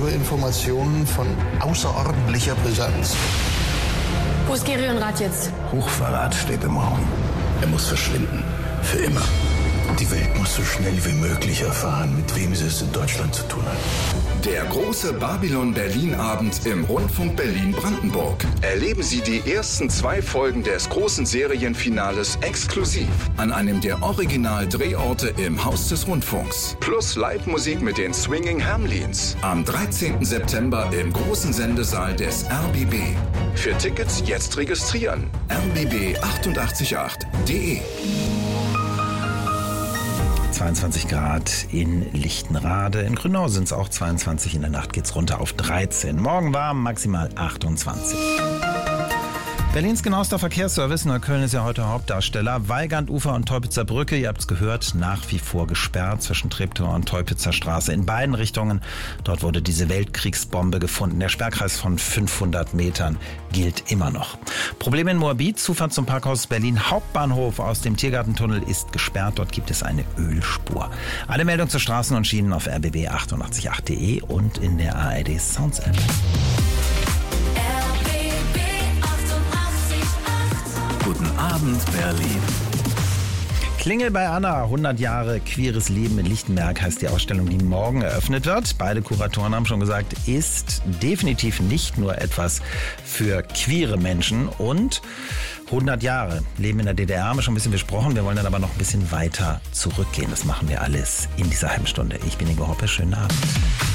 über Informationen von außerordentlicher Brisanz. Wo ist Gerionrad jetzt? Hochverrat steht im Raum. Er muss verschwinden. Für immer. Die Welt muss so schnell wie möglich erfahren, mit wem sie es in Deutschland zu tun hat. Der große Babylon-Berlin-Abend im Rundfunk Berlin-Brandenburg. Erleben Sie die ersten 2 Folgen des großen Serienfinales exklusiv an einem der Original-Drehorte im Haus des Rundfunks. Plus Live-Musik mit den Swinging Hamlins. Am 13. September im großen Sendesaal des RBB. Für Tickets jetzt registrieren. rbb888.de 22 Grad in Lichtenrade. In Grünau sind es auch 22. In der Nacht geht's runter auf 13. Morgen warm, maximal 28. Berlins genauester Verkehrsservice. Neukölln ist ja heute Hauptdarsteller. Weigand-Ufer und Teupitzer Brücke, ihr habt es gehört, nach wie vor gesperrt zwischen Treptower und Teupitzer Straße. In beiden Richtungen. Dort wurde diese Weltkriegsbombe gefunden. Der Sperrkreis von 500 Metern gilt immer noch. Probleme in Moabit. Zufahrt zum Parkhaus Berlin Hauptbahnhof aus dem Tiergartentunnel ist gesperrt. Dort gibt es eine Ölspur. Alle Meldungen zu Straßen und Schienen auf rbb888.de und in der ARD Sounds App. Guten Abend, Berlin. Klingel bei Anna, 100 Jahre queeres Leben in Lichtenberg heißt die Ausstellung, die morgen eröffnet wird. Beide Kuratoren haben schon gesagt, ist definitiv nicht nur etwas für queere Menschen. Und 100 Jahre Leben in der DDR haben wir schon ein bisschen besprochen. Wir wollen dann aber noch ein bisschen weiter zurückgehen. Das machen wir alles in dieser halben Stunde. Ich bin Ingo Hoppe, schönen Abend.